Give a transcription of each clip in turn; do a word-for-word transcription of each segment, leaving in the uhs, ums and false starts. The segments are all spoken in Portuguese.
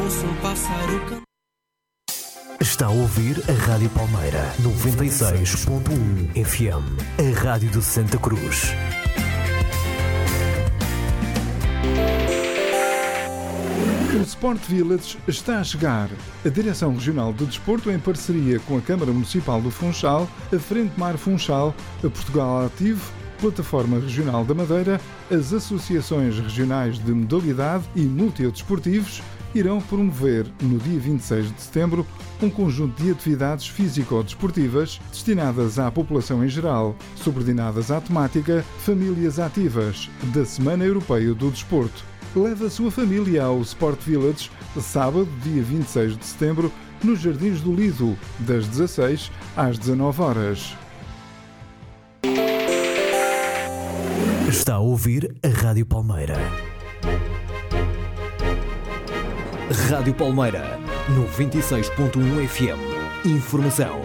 sou um pássaro can... Está a ouvir a Rádio Palmeira noventa e seis ponto um F M, a rádio de Santa Cruz. O Sport Village está a chegar. A Direção Regional de Desporto, em parceria com a Câmara Municipal do Funchal, a Frente Mar Funchal, a Portugal Ativo, Plataforma Regional da Madeira, as Associações Regionais de Modalidade e Multidesportivos irão promover, no dia vinte e seis de setembro, um conjunto de atividades físico-desportivas destinadas à população em geral, subordinadas à temática Famílias Ativas, da Semana Europeia do Desporto. Leve a sua família ao Sport Village, sábado, dia vinte e seis de setembro, nos Jardins do Lido, das dezasseis às dezanove horas. Está a ouvir a Rádio Palmeira. Rádio Palmeira, noventa e seis ponto um F M. Informação.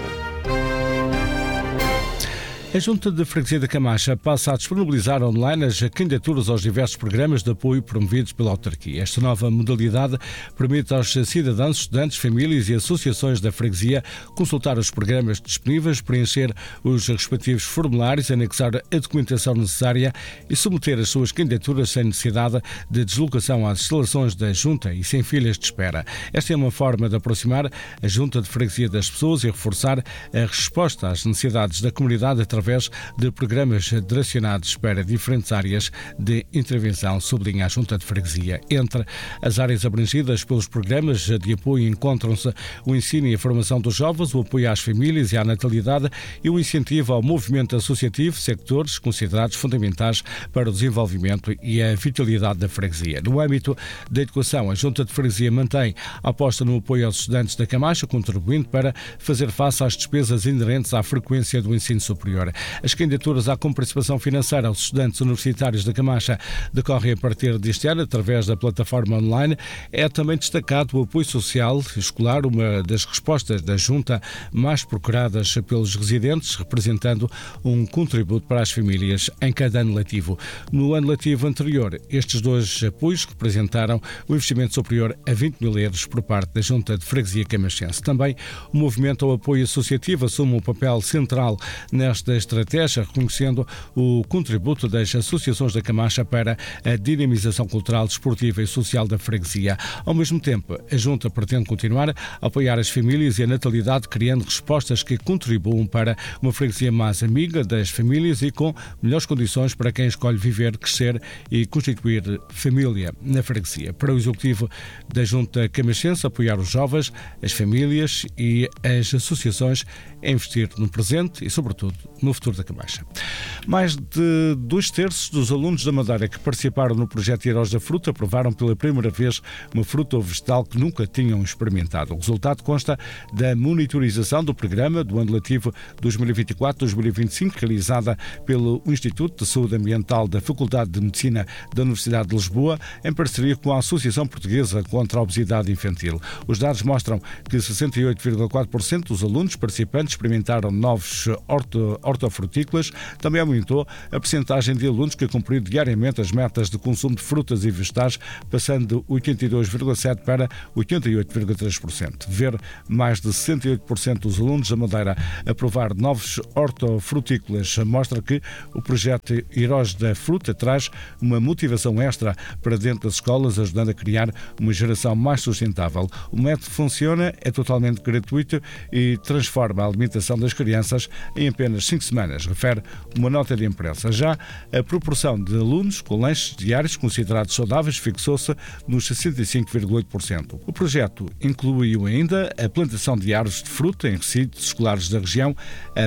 A Junta de Freguesia da Camacha passa a disponibilizar online as candidaturas aos diversos programas de apoio promovidos pela autarquia. Esta nova modalidade permite aos cidadãos, estudantes, famílias e associações da freguesia consultar os programas disponíveis, preencher os respectivos formulários, anexar a documentação necessária e submeter as suas candidaturas sem necessidade de deslocação às instalações da Junta e sem filas de espera. Esta é uma forma de aproximar a Junta de Freguesia das pessoas e reforçar a resposta às necessidades da comunidade através de programas direcionados para diferentes áreas de intervenção, sublinha a Junta de Freguesia. Entre as áreas abrangidas pelos programas de apoio encontram-se o ensino e a formação dos jovens, o apoio às famílias e à natalidade e o incentivo ao movimento associativo, sectores considerados fundamentais para o desenvolvimento e a vitalidade da freguesia. No âmbito da educação, a Junta de Freguesia mantém a aposta no apoio aos estudantes da Camacha, contribuindo para fazer face às despesas inerentes à frequência do ensino superior. As candidaturas à comparticipação financeira aos estudantes universitários da Camacha decorrem a partir deste ano através da plataforma online. É também destacado o apoio social escolar, uma das respostas da Junta mais procuradas pelos residentes, representando um contributo para as famílias em cada ano letivo. No ano letivo anterior, estes dois apoios representaram um investimento superior a vinte mil euros por parte da Junta de Freguesia Camachense. Também o movimento ao apoio associativo assume um papel central nesta estratégia, reconhecendo o contributo das associações da Camacha para a dinamização cultural, desportiva e social da freguesia. Ao mesmo tempo, a Junta pretende continuar a apoiar as famílias e a natalidade, criando respostas que contribuam para uma freguesia mais amiga das famílias e com melhores condições para quem escolhe viver, crescer e constituir família na freguesia. Para o Executivo da Junta Camachense, apoiar os jovens, as famílias e as associações a investir no presente e, sobretudo, no futuro da Camacha. Mais de dois terços dos alunos da Madeira que participaram no projeto Heróis da Fruta provaram pela primeira vez uma fruta ou vegetal que nunca tinham experimentado. O resultado consta da monitorização do programa do ano letivo dois mil e vinte e quatro dois mil e vinte e cinco, realizada pelo Instituto de Saúde Ambiental da Faculdade de Medicina da Universidade de Lisboa, em parceria com a Associação Portuguesa contra a Obesidade Infantil. Os dados mostram que sessenta e oito vírgula quatro por cento dos alunos participantes experimentaram novos horto, hortofrutícolas. Também aumentou a percentagem de alunos que cumpriram diariamente as metas de consumo de frutas e vegetais, passando de oitenta e dois vírgula sete por cento para oitenta e oito vírgula três por cento. Ver mais de sessenta e oito por cento dos alunos da Madeira aprovar novos hortofrutícolas mostra que o projeto Heróis da Fruta traz uma motivação extra para dentro das escolas, ajudando a criar uma geração mais sustentável. O método funciona, é totalmente gratuito e transforma a alimentação das crianças em apenas cinco semanas, refere uma nota de imprensa. Já a proporção de alunos com lanches diários considerados saudáveis fixou-se nos sessenta e cinco vírgula oito por cento. O projeto incluiu ainda a plantação de árvores de fruta em recintos escolares da região.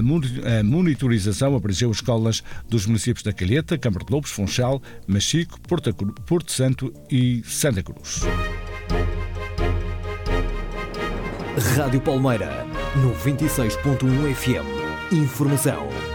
A monitorização abrangeu escolas dos municípios da Calheta, Câmara de Lobos, Funchal, Machico, Porto, Porto Santo e Santa Cruz. Rádio Palmeira, noventa e seis ponto um F M. Informação.